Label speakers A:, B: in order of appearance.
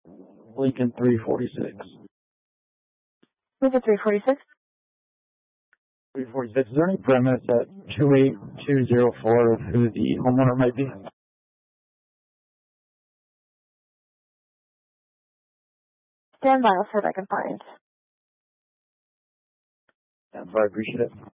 A: Lincoln 346.
B: Lincoln 346.
A: 346. Is there any premise at 28204 of who the homeowner might be?
B: Stand by, I'll see what I can find.
A: I appreciate it.